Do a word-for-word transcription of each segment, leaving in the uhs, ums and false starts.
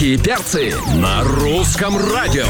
И перцы на русском радио.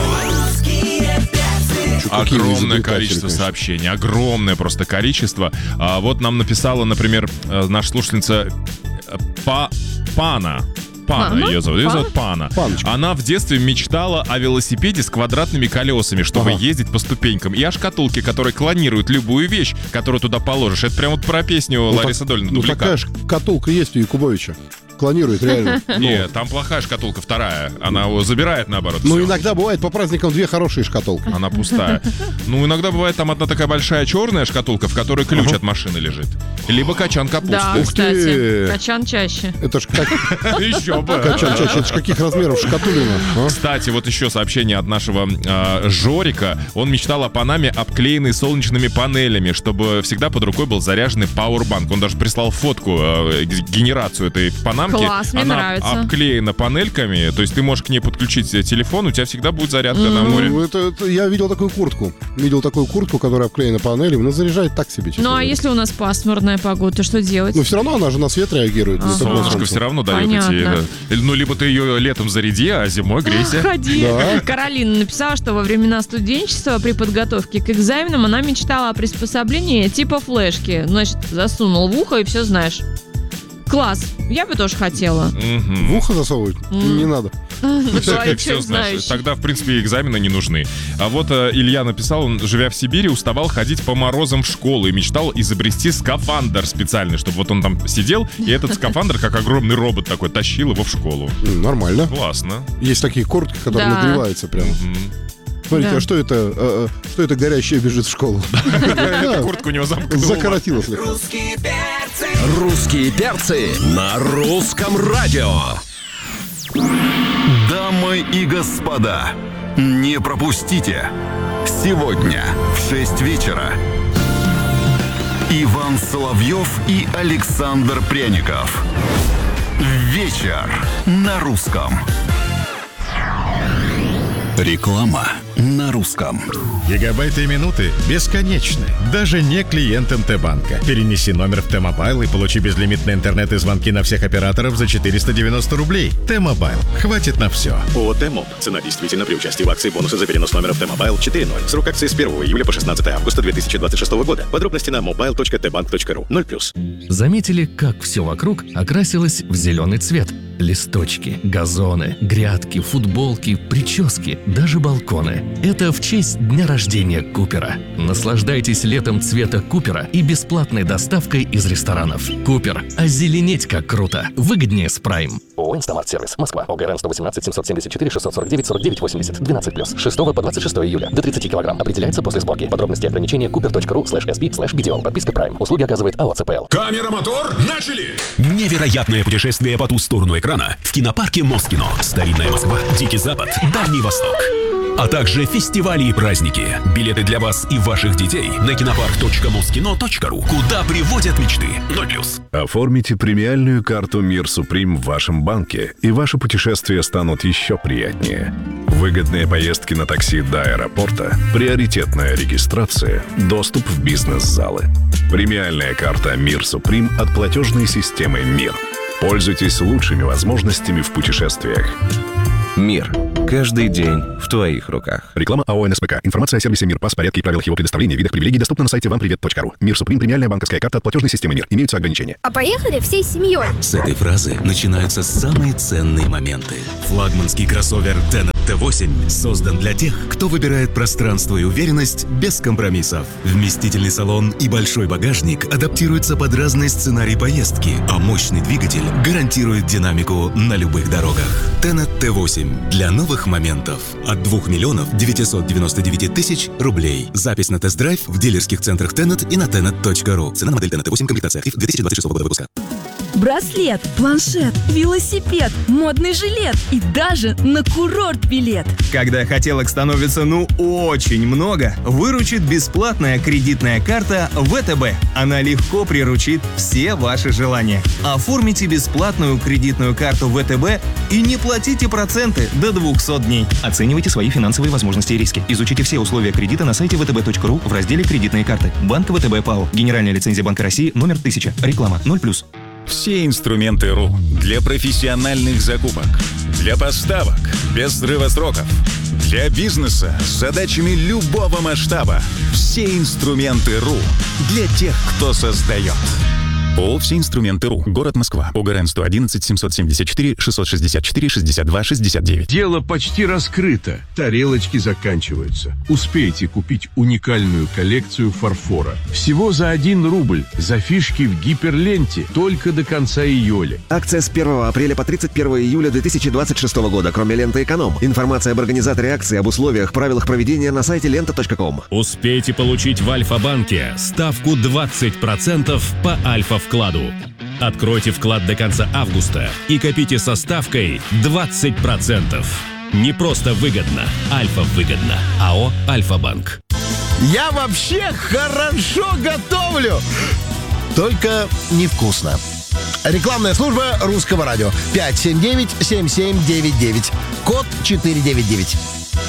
Огромное количество сообщений, огромное просто количество. А вот нам написала, например, наша слушательница Па... Пана. Пана ее зовут. Ее зовут Пана. Паночка. Она в детстве мечтала о велосипеде с квадратными колесами, чтобы ага. ездить по ступенькам. И о шкатулке, которая клонирует любую вещь, которую туда положишь. Это прям вот про песню ну, Ларисы так, Долина. Ну такая шкатулка есть у Якубовича. Клонирует, реально. Нет, там плохая шкатулка, вторая. Она его забирает, наоборот. Ну, всё. иногда бывает по праздникам две хорошие шкатулки. Она пустая. Ну, иногда бывает там одна такая большая черная шкатулка, в которой ключ ага. от машины лежит. Либо качан капусты. Да, Ух кстати, ты. качан чаще. Это ж как... Еще бы. Качан чаще. Это ж каких размеров шкатулина? А? Кстати, вот еще сообщение от нашего э, Жорика. Он мечтал о Панаме, обклеенной солнечными панелями, чтобы всегда под рукой был заряженный пауэрбанк. Он даже прислал фотку, э, генерацию этой Панамки. Класс, мне Она нравится. обклеена панельками, то есть ты можешь к ней подключить телефон, у тебя всегда будет зарядка mm-hmm. на море. Ну, это, это, я видел такую куртку. Видел такую куртку, которая обклеена панелями, но заряжает так себе. Ну, а говоря. Если у нас пасмурная погода, то что делать? Ну, все равно она же на свет реагирует. Ага. Солнышко все равно дает эти... Ну, либо ты ее летом заряди, а зимой грейся. Ходи. Да. Каролина написала, что во времена студенчества при подготовке к экзаменам она мечтала о приспособлении типа флешки. Значит, засунул в ухо и все знаешь. Класс. Я бы тоже хотела. Mm-hmm. В ухо засовывать? Mm. Не надо. Все, все знаешь. Тогда, в принципе, экзамены не нужны. А вот э, Илья написал, он, живя в Сибири, уставал ходить по морозам в школу и мечтал изобрести скафандр специальный, чтобы вот он там сидел, и этот скафандр, как огромный робот такой, тащил его в школу. Нормально. Классно. Есть такие куртки, которые да. нагреваются прям. Mm-hmm. Смотрите, да. а что это? А, что это горящее бежит в школу? Куртку у него замкнула. Закоротило слегка. Русские перцы на русском радио. Дамы и господа, не пропустите. Сегодня в шесть вечера Иван Соловьев и Александр Пряников. Вечер на русском. Реклама на русском. Гигабайты и минуты бесконечны, даже не клиентам Т-банка. Перенеси номер в Т-мобайл и получи безлимитный интернет и звонки на всех операторов за четыреста девяносто рублей. Т-мобайл. Хватит на все. ООО «Т-моб». Цена действительно при участии в акции бонусы за перенос номера в Т-мобайл четыре ноль. Срок акции с первого июля по шестнадцатое августа две тысячи двадцать шестого года. Подробности на мобайл точка тэ банк точка ру. ноль плюс. Заметили, как все вокруг окрасилось в зеленый цвет? Листочки, газоны, грядки, футболки, прически, даже балконы. Это в честь дня рождения Купера. Наслаждайтесь летом цвета Купера и бесплатной доставкой из ресторанов. Купер. Озеленеть как круто. Выгоднее с Прайм. ООО «Инстамарт-сервис». Москва. ОГРН сто восемнадцать семьсот семьдесят четыре шестьсот сорок девять сорок девять восемьдесят. двенадцать плюс. шестого по двадцать шестое июля. До тридцати килограмм. Определяется после сборки. Подробности и ограничения купер точка ру слэш эс би слэш би ди о. Подписка Прайм. Услуги оказывает АО ЦПЛ. Камера, мотор, начали! Невероятное путешествие по ту сторону экрана в кинопарке Москино. Старинная Москва, Дикий Запад, Дальний Восток. А также фестивали и праздники. Билеты для вас и ваших детей на кинопарк точка москино точка ру. Куда приводят мечты. ноль плюс. Оформите премиальную карту Мир Суприм в вашем банке, и ваши путешествия станут еще приятнее. Выгодные поездки на такси до аэропорта, приоритетная регистрация, доступ в бизнес-залы. Премиальная карта Мир Суприм от платежной системы «Мир». Пользуйтесь лучшими возможностями в путешествиях. Мир. Каждый день в твоих руках. Реклама АО НСПК. Информация о сервисе Мир, пас, порядке и правилах его предоставления, видах привилегий доступна на сайте вам привет точка ру. Мир Суприм. Премиальная банковская карта от платежной системы Мир. Имеются ограничения. А поехали всей семьей. С этой фразы начинаются самые ценные моменты. Флагманский кроссовер Tenet Т восемь создан для тех, кто выбирает пространство и уверенность без компромиссов. Вместительный салон и большой багажник адаптируются под разные сценарии поездки, а мощный двигатель гарантирует динамику на любых дорогах. Tenet Т восемь для новых моментов от двух миллионов девятьсот девяносто девять тысяч рублей. Запись на тест-драйв в дилерских центрах Tenet и на tenet точка ру. Цена на модель Tenet Т восемь, комплектация актив две тысячи двадцать шестого года выпуска. Браслет, планшет, велосипед, модный жилет и даже на курорт билет. Когда хотелок становится ну очень много, выручит бесплатная кредитная карта вэ тэ бэ. Она легко приручит все ваши желания. Оформите бесплатную кредитную карту вэ тэ бэ и не платите проценты до двухсот дней. Оценивайте свои финансовые возможности и риски. Изучите все условия кредита на сайте вэ тэ бэ точка ру в разделе «Кредитные карты». Банк вэ тэ бэ ПАО. Генеральная лицензия Банка России номер тысяча. Реклама ноль плюс. Все инструменты РУ для профессиональных закупок, для поставок без срыва сроков, для бизнеса с задачами любого масштаба. Все инструменты РУ для тех, кто создает. ООО «Все инструменты РУ». Город Москва. ОГРН сто одиннадцать семьсот семьдесят четыре шестьсот шестьдесят четыре шестьдесят два шестьдесят девять. Дело почти раскрыто. Тарелочки заканчиваются. Успейте купить уникальную коллекцию фарфора. Всего за один рубль. За фишки в гиперленте. Только до конца июля. Акция с первого апреля по тридцать первого июля две тысячи двадцать шестого года. Кроме ленты «Эконом». Информация об организаторе акции, об условиях, правилах проведения на сайте лента точка ком. Успейте получить в Альфа-банке ставку двадцать процентов по Альфа-вкладу. Откройте вклад до конца августа и копите со ставкой двадцать процентов. Не просто выгодно, Альфа-выгодно. АО «Альфа-банк». Я вообще хорошо готовлю, только невкусно. Рекламная служба Русского радио. пять семь девять семь семь девять девять. Код четыре девять девять.